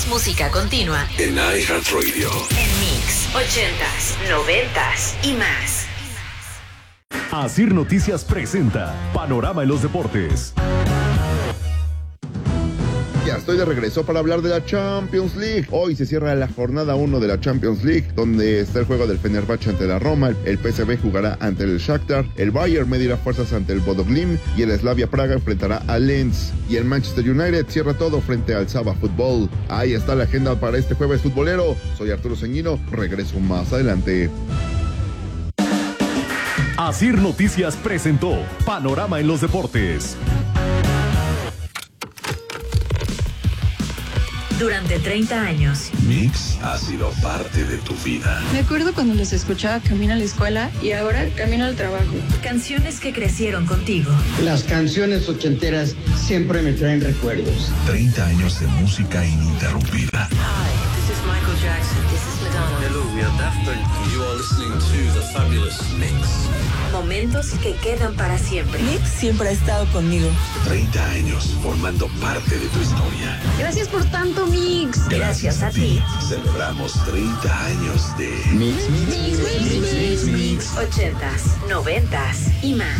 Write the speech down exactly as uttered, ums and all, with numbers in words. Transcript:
Más música continua en iHeartRadio. En Mix, ochentas, noventas y más. Asir Noticias presenta Panorama en los Deportes. Ya estoy de regreso para hablar de la Champions League. Hoy se cierra la jornada uno de la Champions League, donde está el juego del Fenerbahce ante la Roma, el P S V jugará ante el Shakhtar, el Bayern medirá fuerzas ante el Bodo Glimt y el Slavia Praga enfrentará al Lens. Y el Manchester United cierra todo frente al Saba Fútbol. Ahí está la agenda para este jueves futbolero. Soy Arturo Ceñino, regreso más adelante. Asir Noticias presentó Panorama en los Deportes. Durante treinta años, Mix ha sido parte de tu vida. Me acuerdo cuando los escuchaba camino a la escuela y ahora camino al trabajo. Canciones que crecieron contigo. Las canciones ochenteras siempre me traen recuerdos. treinta años de música ininterrumpida. Hi, this is Michael Jackson. This is Madonna. Hello, we are Daft Punk. You are listening to The Fabulous Mix. Momentos que quedan para siempre. Mix siempre ha estado conmigo. treinta años formando parte de tu historia. Gracias por tanto, Mix. Gracias, Gracias a ti. Celebramos treinta años de Mix, Mix, Mix, Mix, Mix, Mix. ochentas, noventas y más.